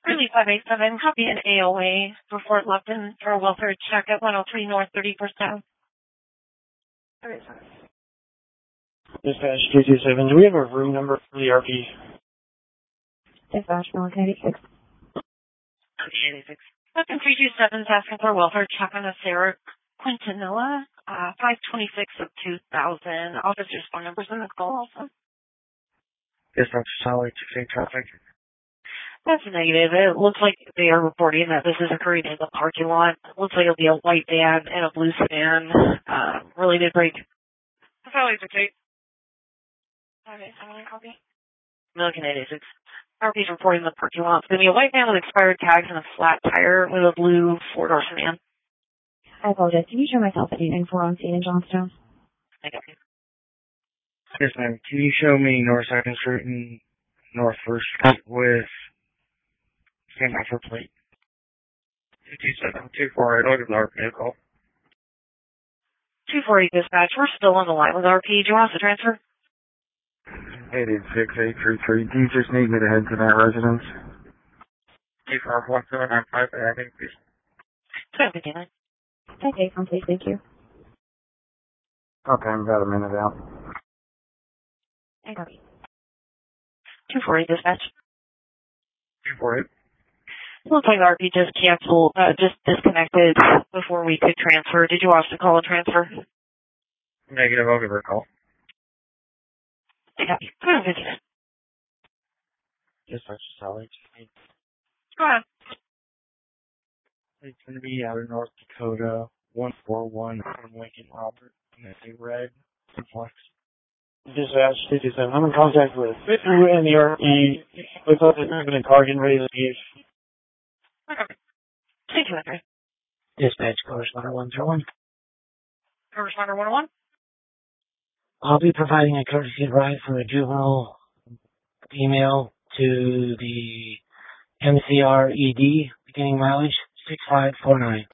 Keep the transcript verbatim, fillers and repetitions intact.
Early five eight seven, copy an A O A for Fort Lupton for a welfare check at one oh three North thirty-first Ave. Dispatch two two seven, do we have a room number for the R P? Dispatch one eighty-six. eighty-six. Lupton three two seven is asking for a welfare check on a Sarah Quintanilla, uh, five twenty-six of two thousand. Officer's phone number's in the call also. Dispatch Solid six eight traffic. That's negative. It looks like they are reporting that this is occurring in the parking lot. It looks like it'll be a white van and a blue sedan. Uh, related break. Solid six eight. Okay, someone copy? Milliken eighty-six. R P's reporting the parking lot. It's going to be a white van with expired tags and a flat tire with a blue four-door sedan. I apologize. Can you show myself at eight four on scene in Johnstown? I got you. Yes, ma'am. Can you show me North second Street and North first Street with same offer plate? two two seven two four eight, look at the R P call. two four eight dispatch. We're still on the line with R P. Do you want us to transfer? eight eight six eight three three. Do you just need me to head to that residence? two four one seven nine five, I think, please. seven fifty-nine. Okay, from please, thank you. Okay, I'm about a minute out. I copy. two four eight dispatch. two four eight. Looks like R P just canceled, uh, just disconnected before we could transfer. Did you want us to call a transfer? Negative, I'll give her a call. Copy. seven fifty-nine. Dispatch Solid. Go ahead. It's going to be out of North Dakota, one four one from Lincoln Robert, and it's a red complex. Dispatch two two seven, I'm in contact with Victor and the R P. Looks like there's been a car getting ready to leave. Okay. two two three. Dispatch, correspondent one zero one. Correspondent one oh one. I'll be providing a courtesy ride for a juvenile female to the M C R E D, beginning mileage six five four nine.